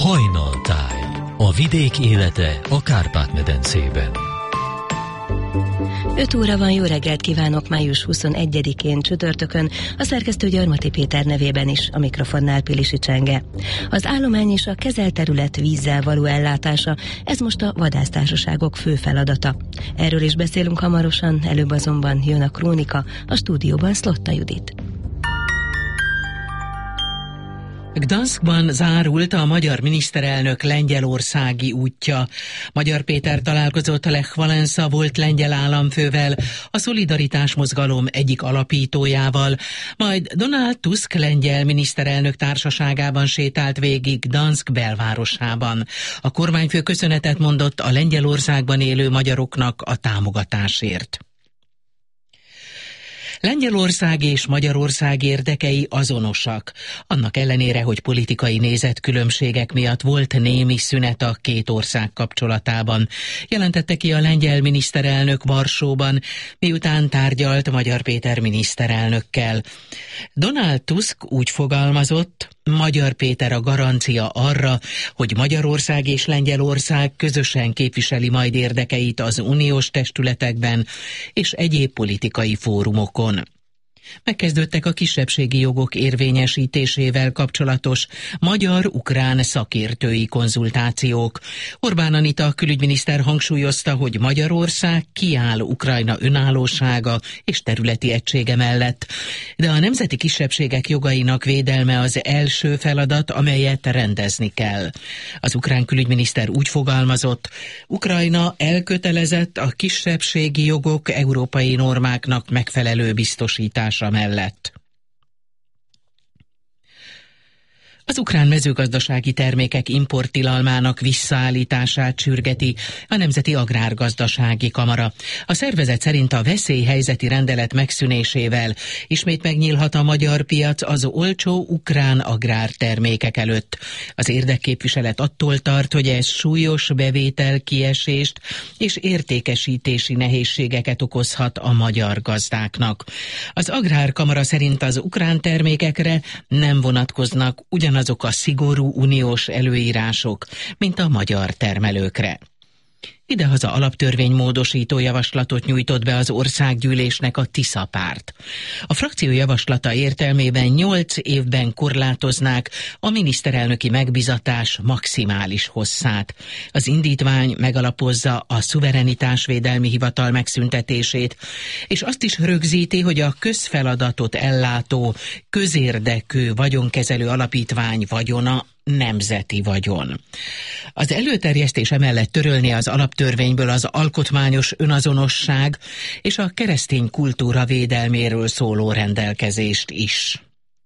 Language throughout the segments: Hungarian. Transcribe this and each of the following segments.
Hajnaltáj, a vidék élete a Kárpát-medencében. 5 óra van, jó reggelt kívánok május 21-én csütörtökön, a szerkesztő Gyarmati Péter nevében is, a mikrofonnál Pilisi Csenge. Az állomány és a kezelt terület vízzel való ellátása, ez most a vadásztársaságok fő feladata. Erről is beszélünk hamarosan, előbb azonban jön a krónika, a stúdióban Szlotta Judit. Gdanskban zárult a magyar miniszterelnök lengyelországi útja. Magyar Péter találkozott Lech Wałęsa volt lengyel államfővel, a Szolidaritás mozgalom egyik alapítójával, majd Donald Tusk lengyel miniszterelnök társaságában sétált végig Gdansk belvárosában. A kormányfő köszönetet mondott a Lengyelországban élő magyaroknak a támogatásért. Lengyelország és Magyarország érdekei azonosak. Annak ellenére, hogy politikai nézetkülönbségek miatt volt némi szünet a két ország kapcsolatában, jelentette ki a lengyel miniszterelnök Varsóban, miután tárgyalt Magyar Péter miniszterelnökkel. Donald Tusk úgy fogalmazott, Magyar Péter a garancia arra, hogy Magyarország és Lengyelország közösen képviseli majd érdekeit az uniós testületekben és egyéb politikai fórumokon. Megkezdődtek a kisebbségi jogok érvényesítésével kapcsolatos magyar-ukrán szakértői konzultációk. Orbán Anita külügyminiszter hangsúlyozta, hogy Magyarország kiáll Ukrajna önállósága és területi egysége mellett, de a nemzeti kisebbségek jogainak védelme az első feladat, amelyet rendezni kell. Az ukrán külügyminiszter úgy fogalmazott, Ukrajna elkötelezett a kisebbségi jogok európai normáknak megfelelő biztosítása mellett. Az ukrán mezőgazdasági termékek importtilalmának visszaállítását sürgeti a Nemzeti Agrárgazdasági Kamara. A szervezet szerint a veszélyhelyzeti rendelet megszűnésével ismét megnyílhat a magyar piac az olcsó ukrán agrártermékek előtt. Az érdekképviselet attól tart, hogy ez súlyos bevételkiesést és értékesítési nehézségeket okozhat a magyar gazdáknak. Az Agrárkamara szerint az ukrán termékekre nem vonatkoznak ugyanazok a szigorú uniós előírások, mint a magyar termelőkre. Idehaza alaptörvénymódosító javaslatot nyújtott be az országgyűlésnek a Tisza párt. A frakció javaslata értelmében 8 évben korlátoznák a miniszterelnöki megbizatás maximális hosszát. Az indítvány megalapozza a szuverenitásvédelmi hivatal megszüntetését, és azt is rögzíti, hogy a közfeladatot ellátó, közérdekű vagyonkezelő alapítvány vagyona nemzeti vagyon. Az előterjesztés emellett törölni az alaptörvényből az alkotmányos önazonosság és a keresztény kultúra védelméről szóló rendelkezést is.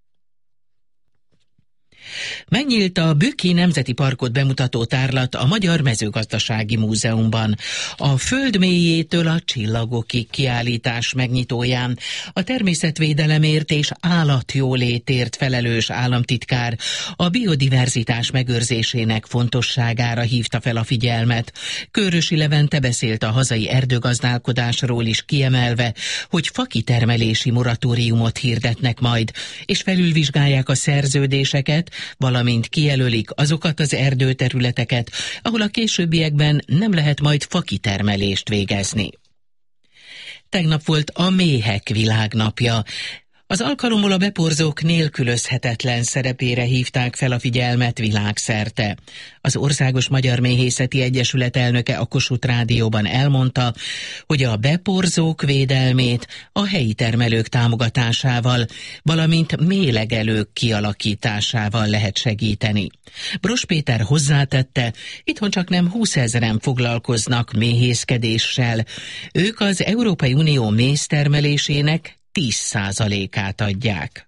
Megnyílt a Bükki Nemzeti Parkot bemutató tárlat a Magyar Mezőgazdasági Múzeumban. A föld mélyétől a csillagokig kiállítás megnyitóján a természetvédelemért és állatjólétért felelős államtitkár a biodiverzitás megőrzésének fontosságára hívta fel a figyelmet. Kőrösi Levente beszélt a hazai erdőgazdálkodásról is, kiemelve, hogy fakitermelési moratóriumot hirdetnek majd, és felülvizsgálják a szerződéseket, valamint kijelölik azokat az erdőterületeket, ahol a későbbiekben nem lehet majd fakitermelést végezni. Tegnap volt a méhek világnapja. Az alkalommal a beporzók nélkülözhetetlen szerepére hívták fel a figyelmet világszerte. Az Országos Magyar Méhészeti Egyesület elnöke a Kossuth Rádióban elmondta, hogy a beporzók védelmét a helyi termelők támogatásával, valamint méhlegelők kialakításával lehet segíteni. Bross Péter hozzátette, itthon csak nem 20 000-en foglalkoznak méhészkedéssel. Ők az Európai Unió méztermelésének 10%-át adják.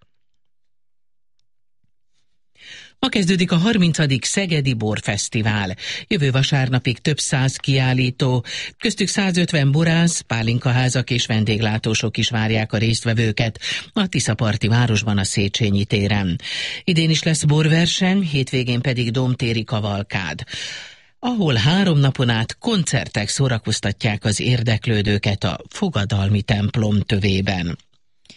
Ma kezdődik a 30. Szegedi Borfesztivál. Jövő vasárnapig több 100 kiállító, köztük 150 borász, pálinkaházak és vendéglátósok is várják a résztvevőket a tiszaparti városban, a Széchenyi téren. Idén is lesz borverseny, hétvégén pedig domtéri kavalkád, ahol 3 napon át koncertek szórakoztatják az érdeklődőket a fogadalmi templom tövében.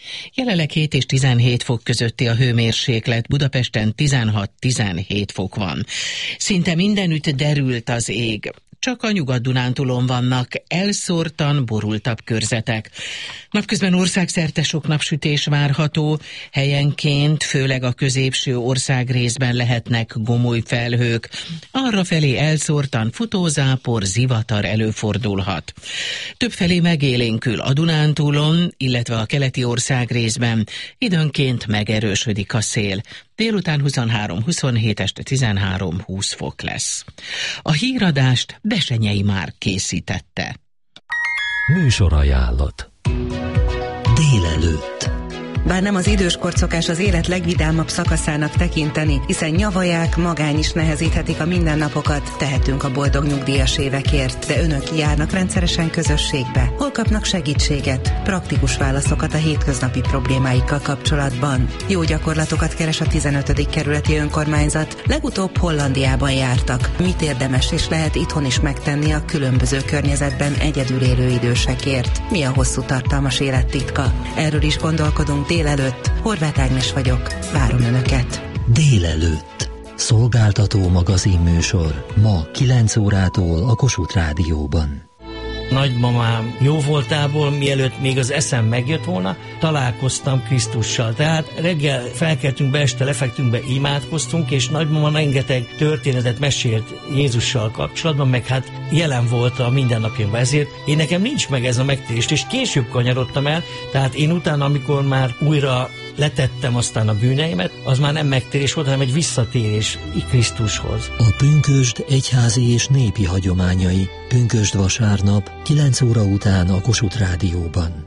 Jelenleg 7 és 17 fok közötti a hőmérséklet, Budapesten 16-17 fok van. Szinte mindenütt derült az ég. Csak a Nyugat-Dunántúlon vannak elszórtan borultabb körzetek. Napközben országszerte sok napsütés várható, helyenként, főleg a középső országrészben lehetnek gomoly felhők. Arrafelé elszórtan futózápor, zivatar előfordulhat. Többfelé megélénkül a Dunántúlon, illetve a keleti országrészben, időnként megerősödik a szél. Délután 23-27, este 13-20 fok lesz. A híradást Besenyei Márk készítette. Műsorajánlat. Délelőtt. Bár nem az időskorszokás az élet legvidámabb szakaszának tekinteni, hiszen nyavaják, magány is nehezíthetik a mindennapokat, tehetünk a boldog nyugdíjas évekért, de önök járnak rendszeresen közösségbe. Hol kapnak segítséget, praktikus válaszokat a hétköznapi problémáikkal kapcsolatban? Jó gyakorlatokat keres a 15. kerületi önkormányzat, legutóbb Hollandiában jártak. Mit érdemes és lehet itthon is megtenni a különböző környezetben egyedül élő idősekért? Mi a hosszú tartalmas élettitka? Erről is gondolkodunk délelőtt. Horváth Ágnes vagyok. Várom Önöket. Délelőtt. Szolgáltató magazinműsor. Ma 9 órától a Kossuth Rádióban. Nagymamám jó voltából, mielőtt még az eszem megjött volna, találkoztam Krisztussal. Tehát reggel felkeltünk be, este lefektünk be, imádkoztunk, és nagymama rengeteg történetet mesélt Jézussal kapcsolatban, meg hát jelen volt a mindennapjainkban. Ezért én nekem nincs meg ez a megtérés, és később kanyarodtam el, tehát én utána, amikor már újra letettem aztán a bűneimet, az már nem megtérés volt, hanem egy visszatérés Krisztushoz. A pünkösd egyházi és népi hagyományai. Pünkösd vasárnap 9 óra után a Kossuth Rádióban.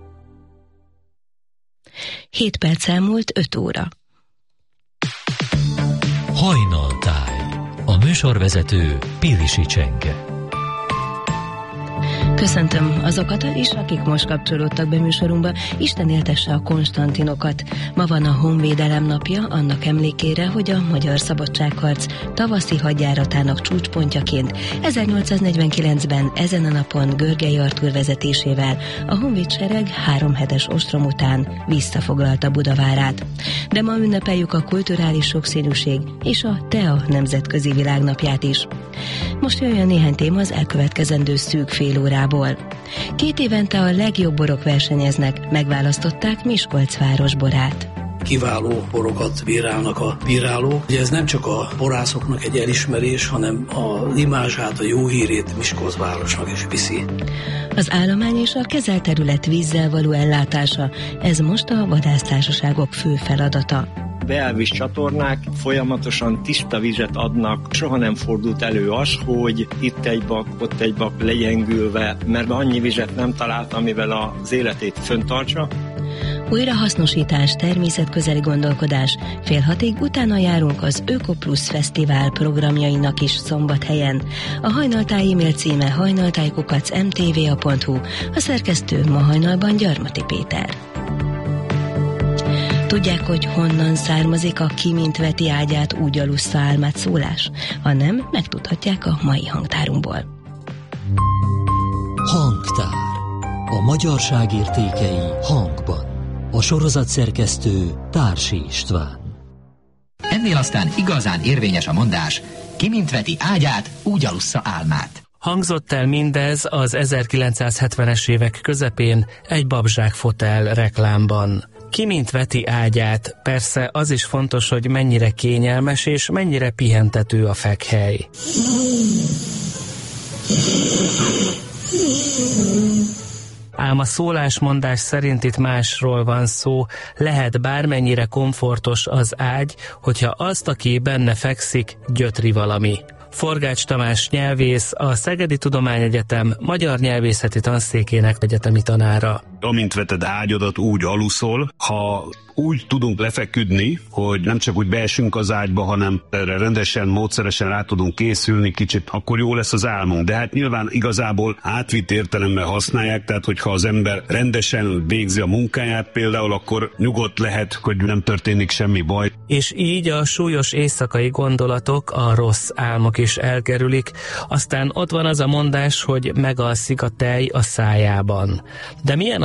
7 perc elmúlt 5 óra. Hajnaltáj. A műsorvezető Pilisi Csenge. Köszöntöm azokat is, akik most kapcsolódtak be műsorunkba. Isten éltesse a Konstantinokat. Ma van a Honvédelem napja, annak emlékére, hogy a magyar szabadságharc tavaszi hadjáratának csúcspontjaként 1849-ben ezen a napon Görgei Artúr vezetésével a honvédsereg 3 hetes ostrom után visszafoglalta Budavárát. De ma ünnepeljük a kulturális sokszínűség és a TEA nemzetközi világnapját is. Most jöjjön néhány téma az elkövetkezendő szűk fél órából. 2 évente a legjobb borok versenyeznek, megválasztották Miskolc városborát. Kiváló borokat bírálnak a bírálók. Ugye ez nem csak a borászoknak egy elismerés, hanem a imázsát, a jó hírét Miskolc városnak is viszi. Az állomány és a kezelt terület vízzel való ellátása, ez most a vadásztársaságok fő feladata. Beelvis csatornák folyamatosan tiszta vizet adnak. Soha nem fordult elő az, hogy itt egy bak, ott egy bak legyengülve, mert annyi vizet nem talált, amivel az életét föntartsa. Újrahasznosítás, természetközeli gondolkodás. 5:30 utána járunk az Ökoplusz Fesztivál programjainak is Szombathelyen. A Hajnaltáj e-mail címe hajnaltáj@mtva.hu, a szerkesztő ma hajnalban Gyarmati Péter. Tudják, hogy honnan származik a ki mint veti ágyát, úgy alussza álmát szólás? Ha nem, megtudhatják a mai hangtárunkból. Hangtár. A magyarság értékei hangban. A sorozatszerkesztő Társi István. Ennél aztán igazán érvényes a mondás, ki mint veti ágyát, úgy alussza álmát. Hangzott el mindez az 1970-es évek közepén egy babzsák fotel reklámban. Ki mint veti ágyát, persze az is fontos, hogy mennyire kényelmes és mennyire pihentető a fekhely. Ám a szólásmondás szerint itt másról van szó, lehet bármennyire komfortos az ágy, hogyha azt, aki benne fekszik, gyötri valami. Forgács Tamás nyelvész, a Szegedi Tudományegyetem magyar nyelvészeti tanszékének egyetemi tanára. Amint veted ágyadat, úgy aluszol. Ha úgy tudunk lefeküdni, hogy nem csak úgy beesünk az ágyba, hanem erre rendesen, módszeresen rá tudunk készülni kicsit, akkor jó lesz az álmunk. De hát nyilván igazából átvitt értelemben használják, tehát hogyha az ember rendesen végzi a munkáját például, akkor nyugodt lehet, hogy nem történik semmi baj. És így a súlyos éjszakai gondolatok, a rossz álmok is elkerülik. Aztán ott van az a mondás, hogy megalszik a tej a szájában. De milyen az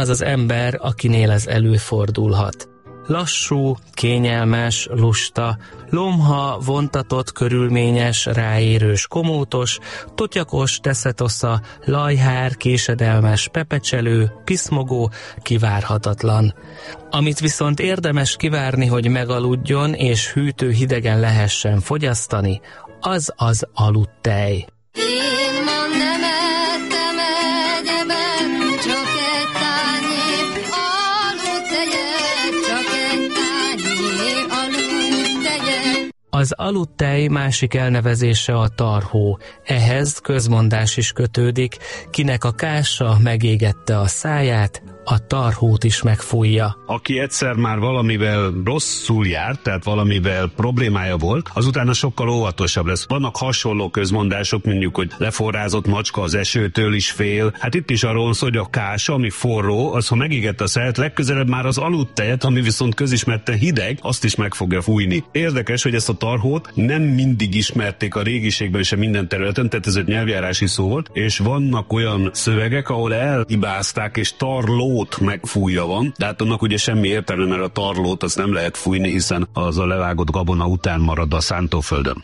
az ember, akinél ez előfordulhat. Lassú, kényelmes, lusta, lomha, vontatott, körülményes, ráérős, komótos, totyakos, teszetosza, lajhár, késedelmes, pepecselő, piszmogó, kivárhatatlan. Amit viszont érdemes kivárni, hogy megaludjon és hűtő hidegen lehessen fogyasztani, az az aludtej. Én ma nem ettem egyebben, csak egy tányér aludtejet, csak egy tányér aludtejet. Az aludtej másik elnevezése a tarhó. Ehhez közmondás is kötődik, kinek a kása megégette a száját, a tarhót is megfújja. Aki egyszer már valamivel rosszul járt, tehát valamivel problémája volt, azután sokkal óvatosabb lesz. Vannak hasonló közmondások, mondjuk, hogy leforrázott macska az esőtől is fél. Hát itt is arról szól, hogy a kása, ami forró, az ha megégette a száját, legközelebb már az aludtejet, ami viszont közismerten hideg, azt is meg fogja fújni. Érdekes, hogy ezt a tarhót nem mindig ismerték a régiségben sem minden területen, tehát ez egy nyelvjárási szó volt, és vannak olyan szövegek, ahol elhibázták, és tarlót megfújja van, de hát annak ugye semmi értelme, mert a tarlót azt nem lehet fújni, hiszen az a levágott gabona után marad a szántóföldön.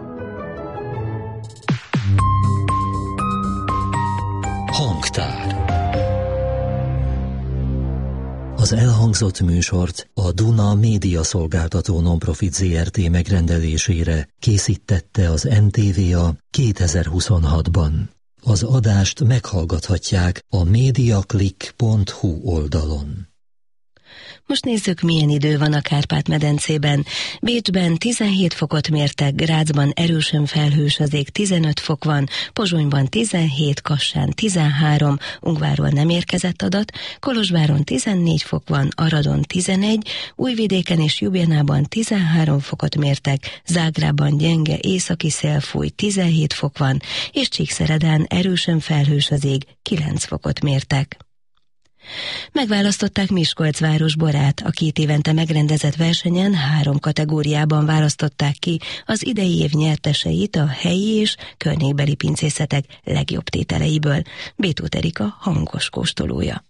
Hangtár. Az elhangzott műsort a Duna Média Szolgáltató Nonprofit Zrt. Megrendelésére készítette az NTVA 2026-ban. Az adást meghallgathatják a mediaclick.hu oldalon. Most nézzük, milyen idő van a Kárpát-medencében. Bécsben 17 fokot mértek, Grácsban erősen felhős az ég, 15 fok van, Pozsonyban 17, Kassán 13, Ungvárról nem érkezett adat, Kolozsváron 14 fok van, Aradon 11, Újvidéken és Ljubljanában 13 fokot mértek, Zágrában gyenge északi szél fúj, 17 fok van, és Csíkszeredán erősen felhős az ég, 9 fokot mértek. Megválasztották Miskolc városborát. A 2 évente megrendezett versenyen 3 kategóriában választották ki az idei év nyerteseit a helyi és környékbeli pincészetek legjobb tételeiből. Bétóth Erika hangos kóstolója.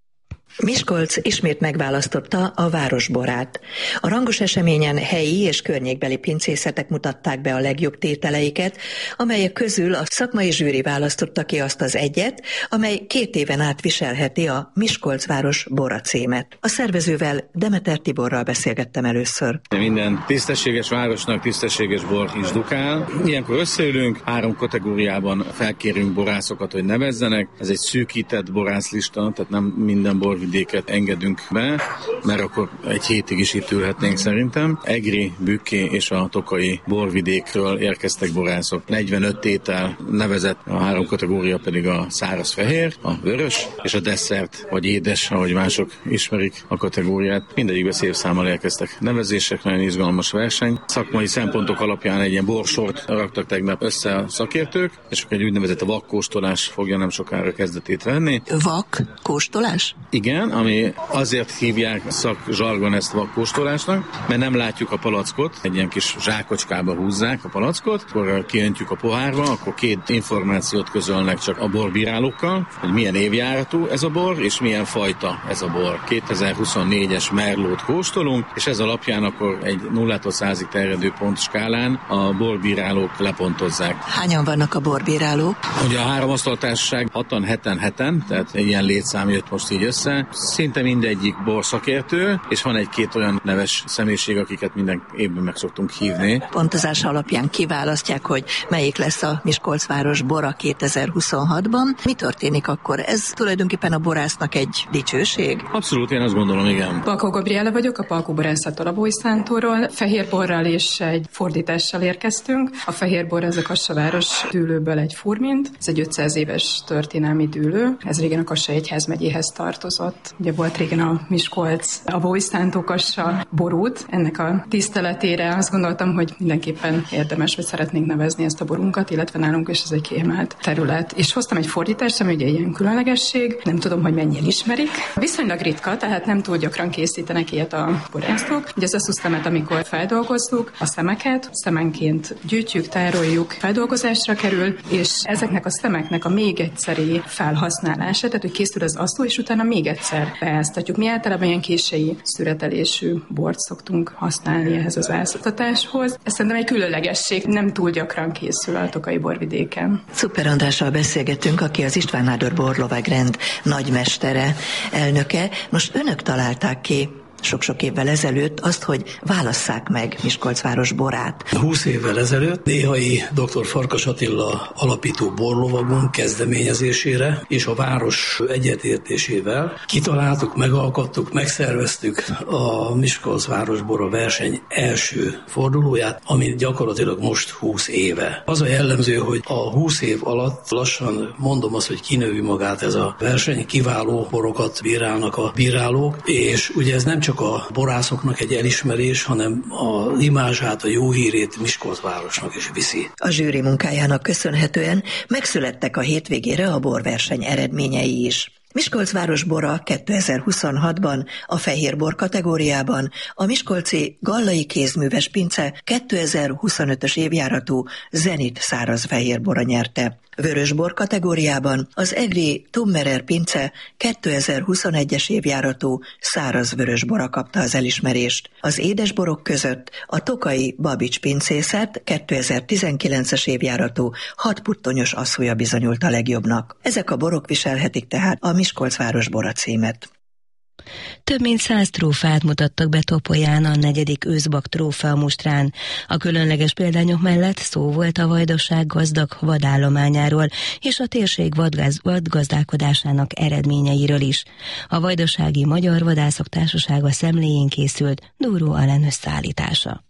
Miskolc ismét megválasztotta a városborát. A rangos eseményen helyi és környékbeli pincészetek mutatták be a legjobb tételeiket, amelyek közül a szakmai zsűri választotta ki azt az egyet, amely 2 éven át viselheti a Miskolc város bora címet. A szervezővel, Demeter Tiborral beszélgettem először. Minden tisztességes városnak tisztességes bor is dukál. Ilyenkor összeülünk, 3 kategóriában felkérünk borászokat, hogy nevezzenek. Ez egy szűkített borászlista, tehát nem minden borvidéket engedünk be, mert akkor egy hétig is itt ülhetnénk szerintem. Egri, Bükki és a Tokai borvidékről érkeztek borászok. 45 tétel nevezett, a 3 kategória pedig a száraz fehér, a vörös és a desszert, vagy édes, ahogy mások ismerik a kategóriát. Mindegyikbe szép számmal érkeztek nevezések, nagyon izgalmas verseny. Szakmai szempontok alapján egy ilyen borsort raktak tegnap össze a szakértők, és akkor egy úgynevezett vakkóstolás fogja nem sokára kezdetét venni. Vakkóstolás? Igen, ami azért hívják szakzsargon ezt vakkóstolásnak, mert nem látjuk a palackot, egy ilyen kis zsákocskába húzzák a palackot, akkor kiöntjük a pohárba, akkor 2 információt közölnek csak a borbírálókkal, hogy milyen évjáratú ez a bor, és milyen fajta ez a bor. 2024-es merlót kóstolunk, és ez alapján akkor egy 0-tól 100-ig terjedő pontskálán a borbírálók lepontozzák. Hányan vannak a borbírálók? Ugye a 3 asztaltársaság 6-an, 7-en, tehát egy ilyen létszám jött most így össze. Szinte mindegyik borszakértő, és van 1-2 olyan neves személyiség, akiket minden évben meg szoktunk hívni. Pontozás alapján kiválasztják, hogy melyik lesz a Miskolcváros bora 2026-ban. Mi történik akkor? Ez tulajdonképpen a borásznak egy dicsőség? Abszolút, én azt gondolom, igen. Palkó Gabriela vagyok, a Palkó Borászattól, a Bójszántóról. Fehérborral és egy fordítással érkeztünk. A fehérbor ez a Kassa-város dűlőből egy furmint. Ez egy 500 éves történelmi dűlő. Ez régen a Kassa egyházmegyéhez tartozott. Ugye volt régen a Miskolc, a Bójszántó Kassa borút. Ennek a tiszteletére azt gondoltam, hogy mindenképpen érdemes, vagy szeretnénk nevezni ezt a borunkat, illetve nálunk is ez egy kiemelt terület. És hoztam egy fordítást, ami ugye ilyen különlegesség. Nem tudom, hogy mennyien ismerik. Viszonylag ritka, tehát nem túl gyakran készítenek ilyet a borászok. Ugye az asszusztemet, amikor feldolgozzuk, a szemeket szemenként gyűjtjük, tároljuk, feldolgozásra kerül, és ezeknek a szemeknek a még egyszeri felhasználása, tehát hogy készül az asztó, és utána még egyszer beáztatjuk. Mi általában ilyen kései szüretelésű bort szoktunk használni ehhez az áztatáshoz. Ez szerintem egy különlegesség, nem túl gyakran készül a Tokaji borvidéken. Szuper Andrással beszélgettünk, aki az István Nádor borlovagrend nagymestere, elnöke. Most önök találták ki sok-sok évvel ezelőtt azt, hogy válasszák meg Miskolcváros borát. 20 évvel ezelőtt Néhai dr. Farkas Attila alapító borlovagunk kezdeményezésére és a város egyetértésével kitaláltuk, megalkottuk, megszerveztük a Miskolcváros bora verseny első fordulóját, amit gyakorlatilag most 20 éve. Az a jellemző, hogy a 20 év alatt lassan mondom azt, hogy kinövi magát ez a verseny, kiváló borokat bírálnak a bírálók, és ugye ez nem csak a borászoknak egy elismerés, hanem a imázsát, a jó hírét Miskolcvárosnak is viszi. A zsűri munkájának köszönhetően megszülettek a hétvégére a borverseny eredményei is. Miskolcváros bora 2026-ban a fehérbor kategóriában a miskolci Gallai Kézműves Pince 2025-ös évjáratú Zenit száraz fehérbora nyerte. Vörösbor kategóriában az egri Tummerer Pince 2021-es évjáratú száraz vörösbora kapta az elismerést. Az édesborok között a Tokaji Babics pincészet 2019-es évjáratú 6 puttonyos asszúja bizonyult a legjobbnak. Ezek a borok viselhetik tehát a Miskolcváros bora címet. Több mint 100 trófeát mutattak be Topolyán a 4. őszbak trófea mustrán. A különleges példányok mellett szó volt a Vajdaság gazdag vadállományáról és a térség vadgazdálkodásának eredményeiről is. A Vajdasági Magyar Vadászok Társasága szemléjén készült Dúró Alen összeállítása.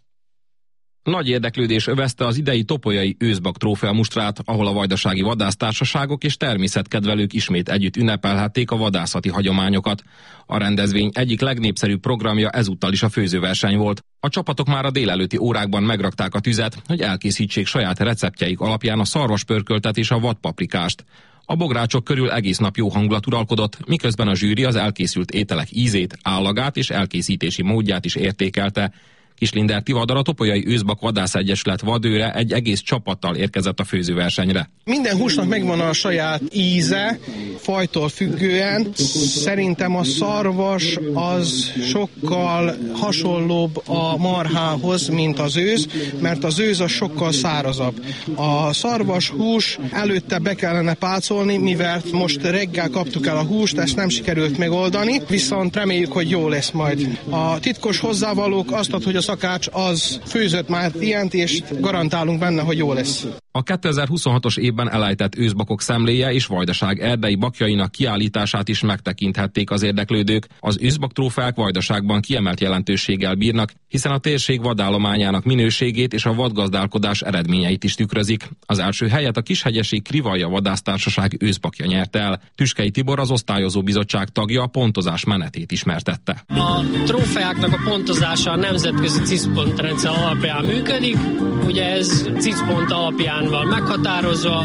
Nagy érdeklődés övezte az idei topolyai őszbak trófea mustrát, ahol a vajdasági vadásztársaságok és természetkedvelők ismét együtt ünnepelhették a vadászati hagyományokat. A rendezvény egyik legnépszerűbb programja ezúttal is a főzőverseny volt. A csapatok már a délelőtti órákban megrakták a tüzet, hogy elkészítsék saját receptjeik alapján a szarvaspörköltet és a vadpaprikást. A bográcsok körül egész nap jó hangulat uralkodott, miközben a zsűri az elkészült ételek ízét, állagát és elkészítési módját is értékelte. Kislinder Tivadar, a Topolyai Őszbak Vadász Egyesület vadőre egy egész csapattal érkezett a főzőversenyre. Minden húsnak megvan a saját íze, fajtól függően. Szerintem a szarvas az sokkal hasonlóbb a marhához, mint az őz, mert az őz az sokkal szárazabb. A szarvas hús előtte be kellene pácolni, mivel most reggel kaptuk el a húst, ezt nem sikerült megoldani, viszont reméljük, hogy jó lesz majd. A titkos hozzávalók azt ad, hogy a szakács az főzött már ilyent, és garantálunk benne, hogy jó lesz. A 2026-os évben elejtett őszbakok szemléje és Vajdaság erdei bakjainak kiállítását is megtekinthették az érdeklődők. Az őszbak trófeák Vajdaságban kiemelt jelentőséggel bírnak, hiszen a térség vadállományának minőségét és a vadgazdálkodás eredményeit is tükrözik. Az első helyet a Kishegyesi Krivalja Vadásztársaság őszbakja nyerte el. Tüskei Tibor, az osztályozó bizottság tagja, a pontozás menetét ismertette. A trófeáknak a pontozása a nemzetközi CISZ-pontrendszer alapján működik. Ugye ez CISZ-pont alapján van meghatározva,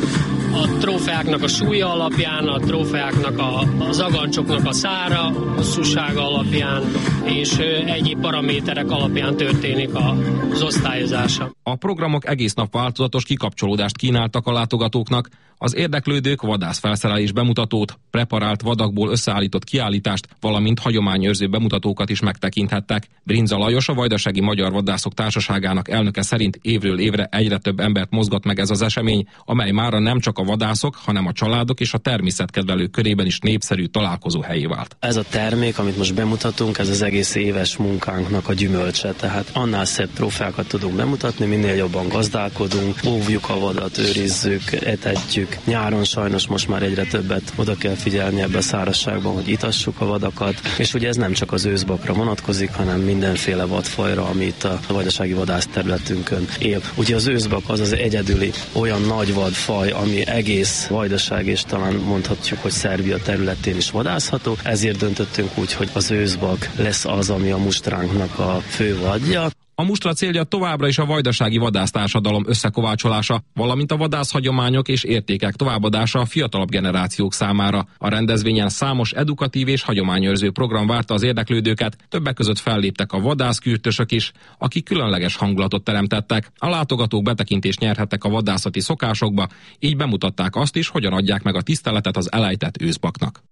a trófeáknak a súlya alapján, a trófeáknak az agancsoknak a szára, hosszúsága alapján és egyéb paraméterek alapján történik az osztályozása. A programok egész nap változatos kikapcsolódást kínáltak a látogatóknak. Az érdeklődők vadászfelszerelés bemutatót, preparált vadakból összeállított kiállítást, valamint hagyományőrző bemutatókat is megtekinthettek. Brinza Lajos, a Vajdasági Magyar Vadászok Társaságának elnöke szerint évről évre egyre több embert mozgat meg ez az esemény, amely mára nem csak a vadászok, hanem a családok és a természetkedvelők körében is népszerű találkozó helyé vált. Ez a termék, amit most bemutatunk, ez az egész éves munkánknak a gyümölcse, tehát annál szebb trófeákat tudunk bemutatni, minél jobban gazdálkodunk, óvjuk a vadat, őrizzük, etetjük. Nyáron sajnos most már egyre többet oda kell figyelni ebbe a szárazságban, hogy itassuk a vadakat, és ugye ez nem csak az őszbakra vonatkozik, hanem mindenféle vadfajra, amit a vajdasági vadászterületünkön él. Ugye az őszbak az az egyedüli olyan nagy vadfaj, ami egész Vajdaság és talán mondhatjuk, hogy Szerbia területén is vadászható, ezért döntöttünk úgy, hogy az őszbak lesz az, ami a mustránknak a fő vadja. A mustra célja továbbra is a vajdasági vadásztársadalom összekovácsolása, valamint a vadászhagyományok és értékek továbbadása a fiatalabb generációk számára. A rendezvényen számos edukatív és hagyományőrző program várta az érdeklődőket, többek között felléptek a vadászkürtösök is, akik különleges hangulatot teremtettek. A látogatók betekintést nyerhettek a vadászati szokásokba, így bemutatták azt is, hogyan adják meg a tiszteletet az elejtett őszbaknak.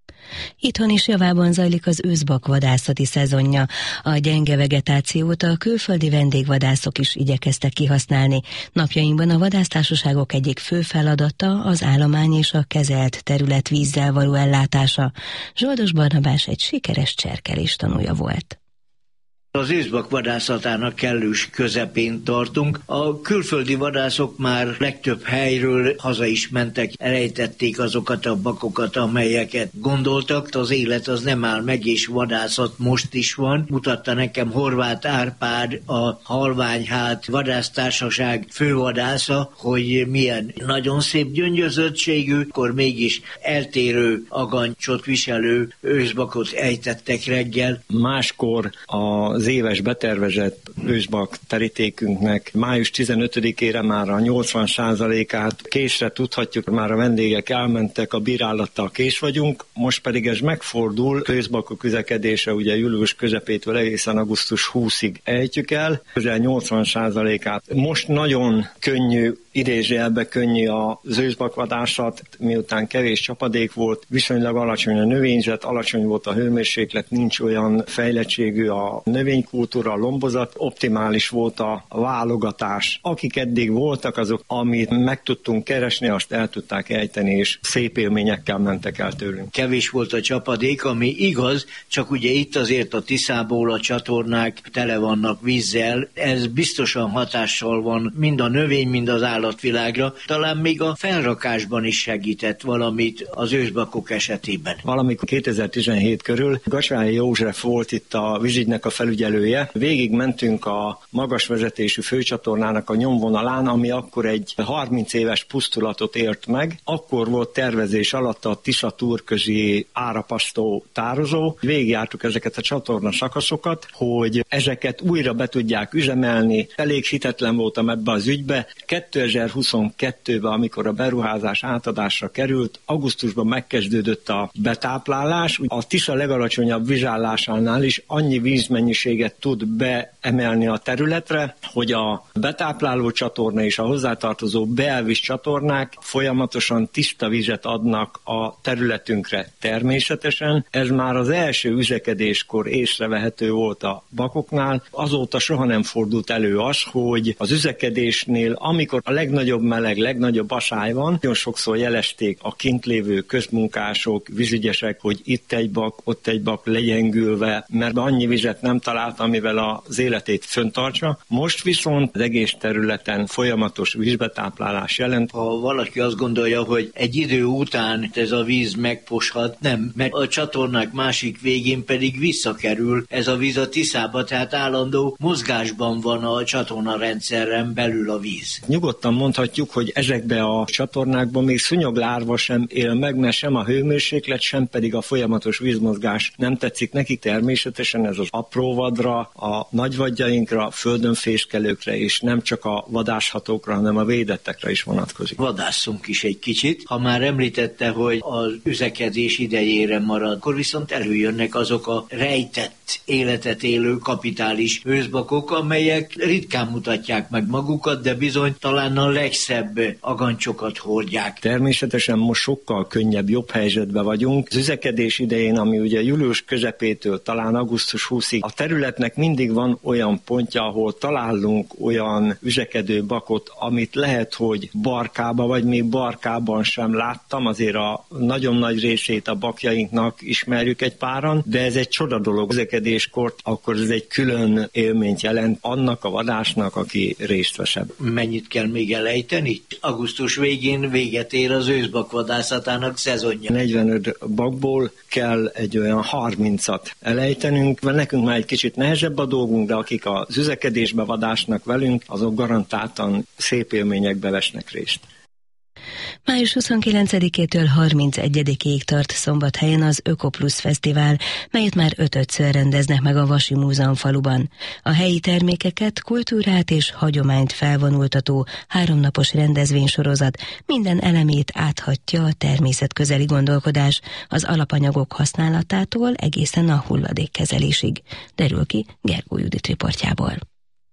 Itthon is javában zajlik az őszbak vadászati szezonja. A gyenge vegetációt a külföldi vendégvadászok is igyekeztek kihasználni. Napjainkban a vadásztársaságok egyik fő feladata az állomány és a kezelt terület vízzel való ellátása. Zsoldos Barnabás egy sikeres cserkelés tanúja volt. Az őszbak vadászatának kellős közepén tartunk. A külföldi vadászok már legtöbb helyről haza is mentek, elejtették azokat a bakokat, amelyeket gondoltak. Az élet az nem áll meg, és vadászat most is van. Mutatta nekem Horváth Árpád, a Halványhát vadásztársaság fővadásza, hogy milyen nagyon szép gyöngyözöttségű, akkor mégis eltérő agancsot viselő őszbakot ejtettek reggel. Máskor az éves betervezett őszbak terítékünknek május 15-ére már a 80%-át késre tudhatjuk, már a vendégek elmentek, a bírálattal kés vagyunk, most pedig ez megfordul, őszbakok üzekedése ugye július közepétől egészen augusztus 20-ig ejtjük el, közel 80%-át. Most nagyon könnyű, idézőjelben könnyű az őszbakvadászat, miután kevés csapadék volt, viszonylag alacsony a növényzet, alacsony volt a hőmérséklet, nincs olyan fejlettségű a növénykultúra, a lombozat, optimális volt a válogatás. Akik eddig voltak, azok, amit meg tudtunk keresni, azt el tudták ejteni, és szép élményekkel mentek el tőlünk. Kevés volt a csapadék, ami igaz, csak ugye itt azért a Tiszából a csatornák tele vannak vízzel, ez biztosan hatással van mind a növény, mind az állatvilágra, talán még a felrakásban is segített valamit az őszbakok esetében. Valamikor 2017 körül Gacsányi József volt itt a vízügynek a felügyelője. Végig mentünk a magas vezetésű főcsatornának a nyomvonalán, ami akkor egy 30 éves pusztulatot élt meg. Akkor volt tervezés alatt a Tisza-Túrközi árapasztó tározó. Végigjártuk ezeket a csatorna szakaszokat, hogy ezeket újra be tudják üzemelni. Elég hitetlen voltam ebbe az ügybe. 2022-ben, amikor a beruházás átadásra került, augusztusban megkezdődött a betáplálás. A Tisza legalacsonyabb vízállásánál is annyi vízmennyiséget tud beemelni a területre, hogy a betápláló csatorna és a hozzátartozó beelvíz csatornák folyamatosan tiszta vizet adnak a területünkre. Természetesen ez már az első üzekedéskor észrevehető volt a bakoknál. Azóta soha nem fordult elő az, hogy az üzekedésnél, amikor a legnagyobb meleg, legnagyobb asály van, nagyon sokszor jelezték a kint lévő közmunkások, vízügyesek, hogy itt egy bak, ott egy bak legyengülve, mert annyi vizet nem talált, amivel az életét föntartsa. Most viszont az egész területen folyamatos vízbetáplálás jelent. Ha valaki azt gondolja, hogy egy idő után ez a víz megposhat, nem, mert a csatornák másik végén pedig visszakerül ez a víz a Tiszába, tehát állandó mozgásban van a csatornarendszeren belül a víz. Nyugodtan mondhatjuk, hogy ezekbe a csatornákban még szúnyoglárva sem él meg, mert sem a hőmérséklet, sem pedig a folyamatos vízmozgás nem tetszik nekik. Természetesen ez az apró vadra, a nagyvadjainkra, földön fészkelőkre, és nem csak a vadáshatókra, hanem a védettekre is vonatkozik. Vadásszunk is egy kicsit. Ha már említette, hogy az üzekedés idejére marad, akkor viszont előjönnek azok a rejtett életet élő kapitális őszbakok, amelyek ritkán mutatják meg magukat, de bizony talán a legszebb agancsokat hordják. Természetesen most sokkal könnyebb, jobb helyzetben vagyunk. Az üzekedés idején, ami ugye július közepétől talán augusztus 20-ig, a területnek mindig van olyan pontja, ahol találunk olyan üzekedő bakot, amit lehet, hogy barkába, vagy még barkában sem láttam, azért a nagyon nagy részét a bakjainknak ismerjük egy páran, de ez egy csoda dolog. Üzekedéskor akkor ez egy külön élményt jelent annak a vadásnak, aki részt vesz. Mennyit kell még elejteni? Augusztus végén véget ér az őszbak vadászatának szezonja. 45 bakból kell egy olyan 30-at elejtenünk, mert nekünk már egy kicsit nehezebb a dolgunk, de akik az üzekedésbe vadásnak velünk, azok garantáltan szép élményekbe vesznek részt. Május 29-től 31-ig tart Szombathelyen az Ökoplusz Fesztivál, melyet már 5-ször rendeznek meg a Vasi Múzeum faluban. A helyi termékeket, kultúrát és hagyományt felvonultató 3 napos rendezvénysorozat minden elemét áthatja a természetközeli gondolkodás, az alapanyagok használatától egészen a hulladékkezelésig. Derül ki Gergó Judit riportjából.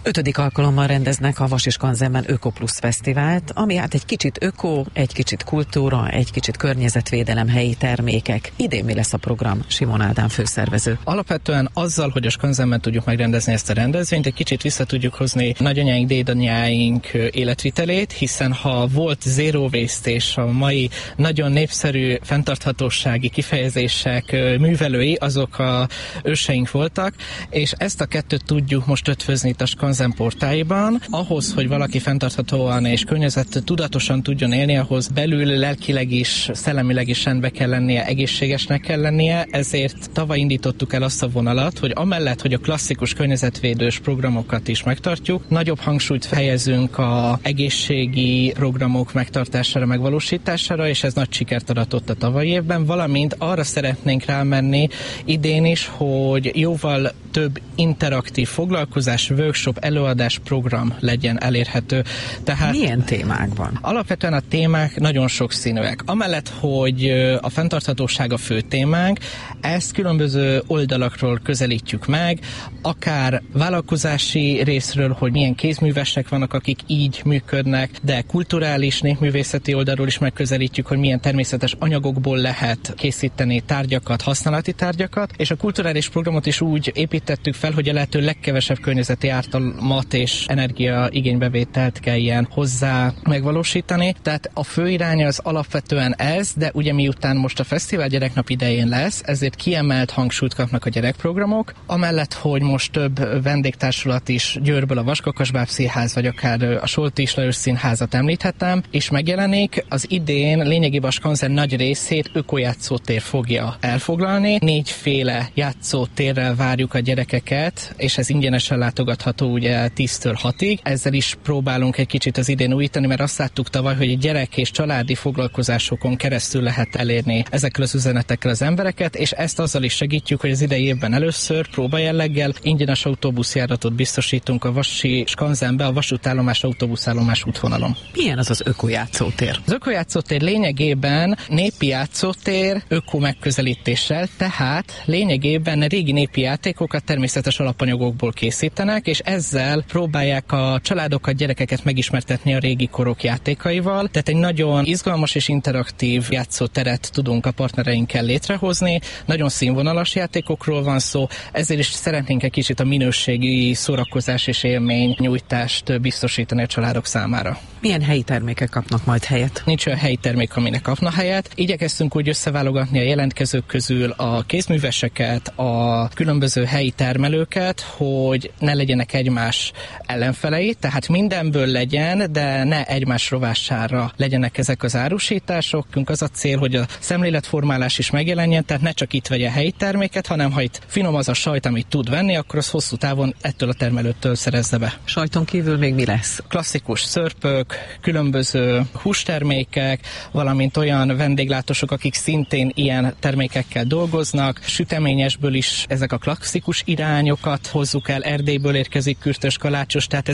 5. alkalommal rendeznek a Vasiskanzenben Öko-Plusz Fesztivált, ami hát egy kicsit öko, egy kicsit kultúra, egy kicsit környezetvédelem, helyi termékek. Idén mi lesz a program? Simon Ádám főszervező. Alapvetően azzal, hogy a Skanzenben tudjuk megrendezni ezt a rendezvényt, egy kicsit vissza tudjuk hozni nagyanyáink, dédanyáink életvitelét, hiszen ha volt zero waste és a mai nagyon népszerű fenntarthatósági kifejezések művelői, azok a őseink voltak, és ezt a kettőt tudjuk most ötvözni itt a Skanzen portáiban. Ahhoz, hogy valaki fenntarthatóan és környezet tudatosan tudjon élni, ahhoz belül lelkileg is, szellemileg is rendbe kell lennie, egészségesnek kell lennie, ezért tavaly indítottuk el azt a vonalat, hogy amellett, hogy a klasszikus környezetvédős programokat is megtartjuk, nagyobb hangsúlyt helyezünk a egészségi programok megtartására, megvalósítására, és ez nagy sikert aratott a tavalyi évben, valamint arra szeretnénk rámenni idén is, hogy jóval több interaktív foglalkozás, workshop, előadás program legyen elérhető. Tehát milyen témákban? Alapvetően a témák nagyon sokszínűek. Amellett, hogy a fenntarthatóság a fő témánk, ezt különböző oldalakról közelítjük meg, akár vállalkozási részről, hogy milyen kézművesek vannak, akik így működnek, de kulturális, népművészeti oldalról is megközelítjük, hogy milyen természetes anyagokból lehet készíteni tárgyakat, használati tárgyakat, és a kulturális programot is úgy építettük fel, hogy a lehető legkevesebb környezeti ártalmat és energiaigénybevételt kelljen hozzá megvalósítani. Tehát a fő irány az alapvetően ez, de ugye miután most a fesztivál gyereknap idején lesz, ezért kiemelt hangsúlyt kapnak a gyerekprogramok, amellett, hogy most több vendégtársulat is Győrből, a Vaskakasbáb Színház, vagy akár a Soltis Lajos Színházat említhetem, és megjelenik. Az idén lényegében a Skanzen nagy részét ökojátszótér fogja elfoglalni. 4 féle játszótérrel várjuk a gyerekeket, és ez ingyenesen látogatható ugye 10-től 6-ig. Ezzel is próbálunk egy kicsit az idén újítani, mert azt láttuk tavaly, hogy gyerek és családi foglalkozásokon keresztül lehet elérni ezekkel az üzenetekkel az embereket, és ezt azzal is segítjük, hogy az idei évben először próbajelleggel ingyenes autóbuszjáratot biztosítunk a Vasi Skanzenbe, a vasútállomás autóbuszállomás útvonalon. Milyen az az ökojátszótér? Az ökojátszótér lényegében népi játszótér öko megközelítéssel, tehát lényegében régi népi játékokat természetes alapanyagokból készítenek, és ezzel próbálják a családokat, gyerekeket megismertetni a régi korok játékaival. Tehát egy nagyon izgalmas és interaktív játszóteret tudunk a partnereinkkel létrehozni. Nagyon színvonalas játékokról van szó, ezért is szeretnénk egy kicsit a minőségi szórakozás és élmény nyújtást biztosítani a családok számára. Milyen helyi termékek kapnak majd helyet? Nincs olyan helyi termék, aminek kapna helyet. Igyekeztünk úgy összeválogatni a jelentkezők közül a kézműveseket, a különböző helyi termelőket, hogy ne legyenek egymás ellenfelei, tehát mindenből legyen, de ne egymás rovására legyenek ezek az árusítások. Az a cél, hogy a szemléletformálás is megjelenjen, tehát ne csak itt vegye helyi terméket, hanem ha itt finom az a sajt, amit tud venni, akkor az hosszú távon ettől a termelőtől szerezze be. Sajton kívül még mi lesz? Klasszikus szörpök, különböző hústermékek, valamint olyan vendéglátósok, akik szintén ilyen termékekkel dolgoznak. Süteményesből is ezek a klasszikus irányokat hozzuk el, Erdélyből érkezik kürtös kalácsos, tehát